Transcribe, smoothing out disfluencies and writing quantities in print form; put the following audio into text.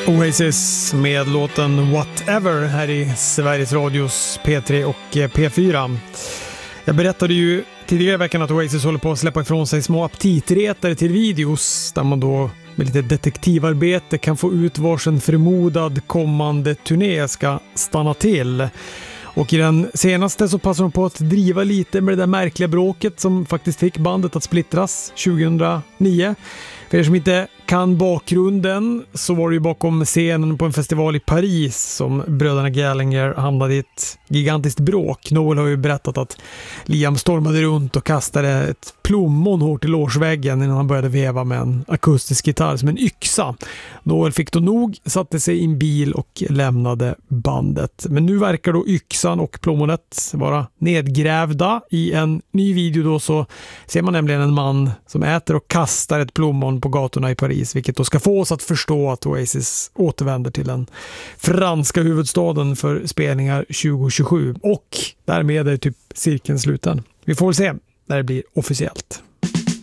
Oasis med låten Whatever här i Sveriges Radios P3 och P4. Jag berättade ju tidigare i veckan att Oasis håller på att släppa ifrån sig små aptitretare till videos där man då med lite detektivarbete kan få ut varsin förmodad kommande turné ska stanna till. Och i den senaste så passar de på att driva lite med det där märkliga bråket som faktiskt fick bandet att splittras 2009. För er som inte kan bakgrunden så var det ju bakom scenen på en festival i Paris som bröderna Gallagher hamnade i ett gigantiskt bråk. Noel har ju berättat att Liam stormade runt och kastade ett plommon hårt i lårsväggen innan han började veva med en akustisk gitarr som en yxa. Noel fick då nog, satte sig i en bil och lämnade bandet. Men nu verkar då yxan och plommonet vara nedgrävda. I en ny video då så ser man nämligen en man som äter och kastar ett plommon på gatorna i Paris, vilket då ska få oss att förstå att Oasis återvänder till den franska huvudstaden för spelningar 2027. Och därmed är typ cirkeln sluten. Vi får väl se när det blir officiellt.